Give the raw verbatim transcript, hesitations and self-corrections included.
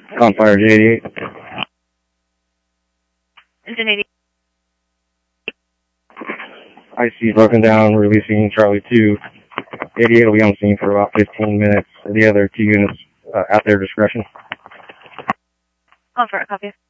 On fire, J eighty-eight. Engine eighty. I C broken down, releasing Charlie two. eighty-eight will be on scene for about fifteen minutes. The other two units uh, at their discretion. On fire, copy.